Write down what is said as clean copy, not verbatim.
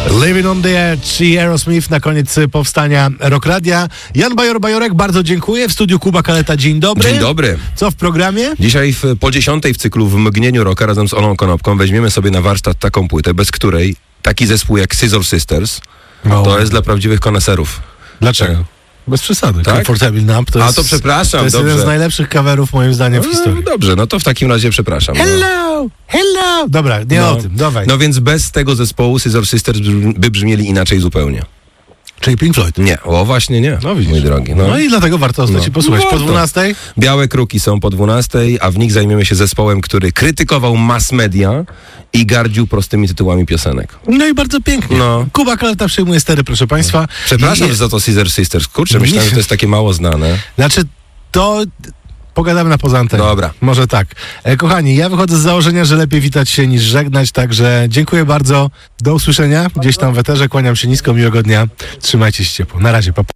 Living on the Edge i Aerosmith na koniec powstania Rock Radia. Jan Bajorek, bardzo dziękuję. W studiu Kuba Kaleta, dzień dobry. Dzień dobry. Co w programie? Dzisiaj po 10 w cyklu W mgnieniu rocka razem z Olą Konopką weźmiemy sobie na warsztat taką płytę, bez której taki zespół jak Scissor Sisters to jest dla prawdziwych koneserów. Dlaczego? Bez przesady. Tak? Comfortable Numb to jest, to przepraszam, to jest dobrze. jeden z najlepszych coverów moim zdaniem w historii. Dobrze, no to w takim razie przepraszam. Hello! Dobra, nie o tym, dawaj. No więc bez tego zespołu Scissor Sisters by brzmieli inaczej zupełnie. Czyli Pink Floyd. Nie, właśnie nie, widzisz. mój drogi. No i dlatego warto ostać i posłuchać. Po Warto. 12. Białe kruki są po 12, a w nich zajmiemy się zespołem, który krytykował mass media i gardził prostymi tytułami piosenek. No i bardzo pięknie. No. Kuba Kaleta przyjmuje stery, proszę państwa. Przepraszam za to Scissor Sisters. Kurczę, myślałem, że to jest takie mało znane. Znaczy, to pogadamy na poza anteną. Dobra. Może tak. Kochani, ja wychodzę z założenia, że lepiej witać się niż żegnać, także dziękuję bardzo. Do usłyszenia gdzieś tam w eterze. Kłaniam się nisko, miłego dnia. Trzymajcie się ciepło. Na razie, pa.